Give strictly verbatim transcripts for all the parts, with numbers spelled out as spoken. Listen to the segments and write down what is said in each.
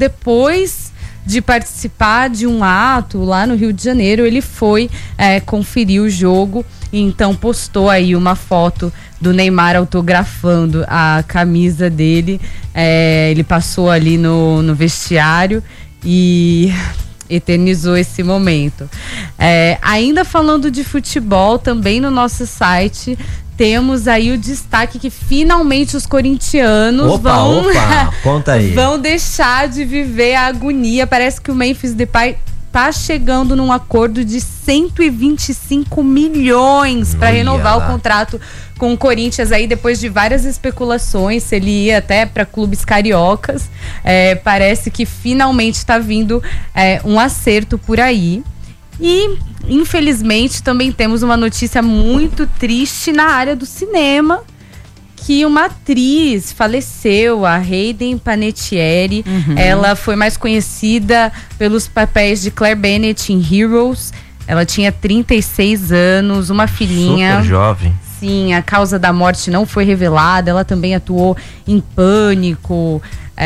depois de participar de um ato lá no Rio de Janeiro, ele foi é, conferir o jogo e então postou aí uma foto do Neymar autografando a camisa dele. É, ele passou ali no, no vestiário e eternizou esse momento. É, ainda falando de futebol, também no nosso site temos aí o destaque que finalmente os corintianos opa, vão, opa, conta aí. vão deixar de viver a agonia. Parece que o Memphis Depay tá chegando num acordo de cento e vinte e cinco milhões para renovar lá o contrato com o Corinthians aí, depois de várias especulações se ele ia até para clubes cariocas. É, parece que finalmente está vindo é, um acerto por aí. E, infelizmente, também temos uma notícia muito triste na área do cinema, que uma atriz faleceu, a Hayden Panettiere. Uhum. Ela foi mais conhecida pelos papéis de Claire Bennett em Heroes. Ela tinha trinta e seis anos, uma filhinha. Super jovem. Sim, a causa da morte não foi revelada. Ela também atuou em Pânico,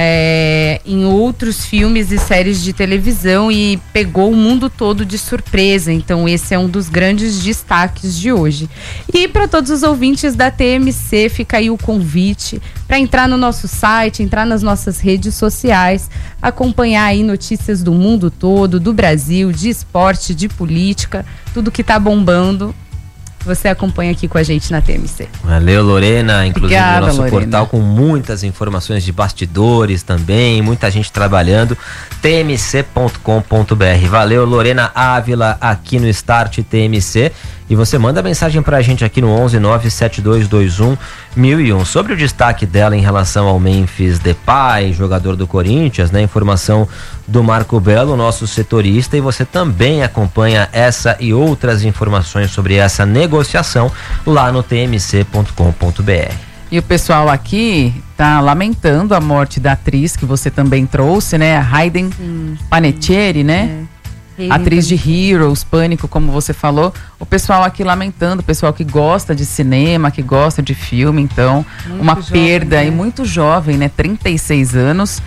é, em outros filmes e séries de televisão e pegou o mundo todo de surpresa. Então esse é um dos grandes destaques de hoje. E para todos os ouvintes da T M C, fica aí o convite para entrar no nosso site, entrar nas nossas redes sociais, acompanhar aí notícias do mundo todo, do Brasil, de esporte, de política, tudo que tá bombando. Você acompanha aqui com a gente na T M C. Valeu, Lorena. Inclusive Obrigada, o nosso Lorena. portal com muitas informações de bastidores também, muita gente trabalhando. T M C ponto com ponto b r. Valeu, Lorena Ávila, aqui no Start T M C. E você manda mensagem pra gente aqui no onze nove sete dois dois um mil e um sobre o destaque dela em relação ao Memphis Depay, jogador do Corinthians, né? Informação do Marco Belo, nosso setorista, e você também acompanha essa e outras informações sobre essa negociação lá no T M C ponto com ponto b r. E o pessoal aqui tá lamentando a morte da atriz que você também trouxe, né? A Hayden hum, Panettiere, né? É. Atriz de Heroes, Pânico, como você falou. O pessoal aqui lamentando, o pessoal que gosta de cinema, que gosta de filme, então muito uma jovem, perda, né? E muito jovem, né? trinta e seis anos.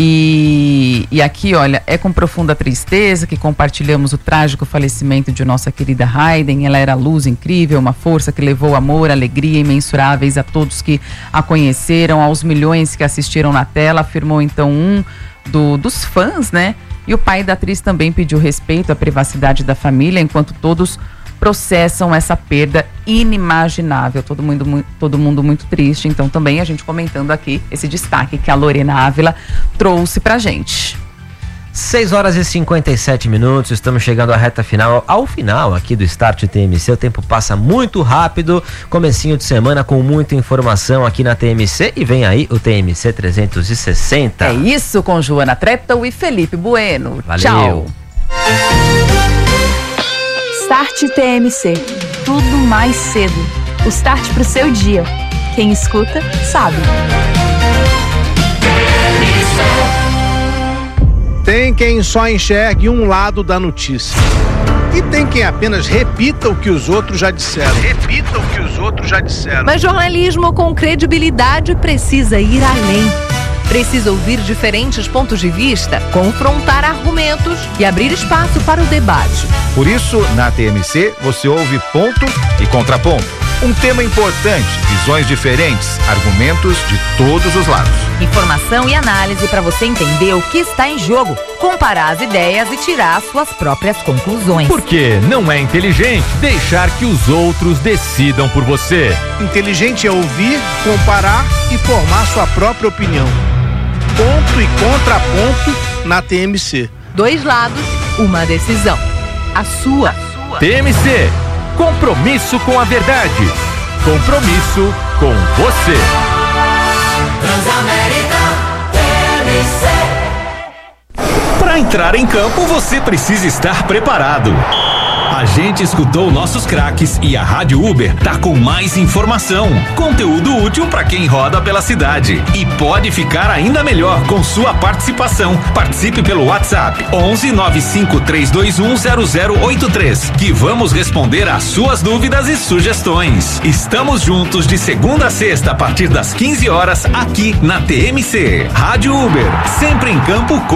E, e aqui, olha, é com profunda tristeza que compartilhamos o trágico falecimento de nossa querida Hayden. Ela era luz incrível, uma força que levou amor, alegria imensuráveis a todos que a conheceram, aos milhões que assistiram na tela, afirmou então um do, dos fãs, né? E o pai da atriz também pediu respeito à privacidade da família, enquanto todos processam essa perda inimaginável. Todo mundo, todo mundo muito triste. Então também a gente comentando aqui esse destaque que a Lorena Ávila trouxe pra gente. seis horas e cinquenta e sete minutos, estamos chegando à reta final, ao final aqui do Start T M C. O tempo passa muito rápido, comecinho de semana com muita informação aqui na T M C, e vem aí o T M C trezentos e sessenta. É isso, com Joana Treptow e Felipe Bueno. Valeu. Tchau. Start T M C, tudo mais cedo. O start pro seu dia. Quem escuta, sabe. Tem quem só enxergue um lado da notícia. E tem quem apenas repita o que os outros já disseram. Repita o que os outros já disseram. Mas jornalismo com credibilidade precisa ir além. Precisa ouvir diferentes pontos de vista, confrontar argumentos e abrir espaço para o debate. Por isso, na T M C, você ouve ponto e contraponto. Um tema importante, visões diferentes, argumentos de todos os lados. Informação e análise para você entender o que está em jogo, comparar as ideias e tirar suas próprias conclusões. Porque não é inteligente deixar que os outros decidam por você. Inteligente é ouvir, comparar e formar sua própria opinião. Ponto e contraponto na T M C. Dois lados, uma decisão. A sua. A sua. T M C. Compromisso com a verdade. Compromisso com você. Transamérica T M C. Para entrar em campo, você precisa estar preparado. A gente escutou nossos craques e a Rádio Uber tá com mais informação, conteúdo útil para quem roda pela cidade. E pode ficar ainda melhor com sua participação. Participe pelo WhatsApp onze nove cinco três dois um zero zero oito três, que vamos responder às suas dúvidas e sugestões. Estamos juntos de segunda a sexta a partir das quinze horas aqui na T M C. Rádio Uber, sempre em campo com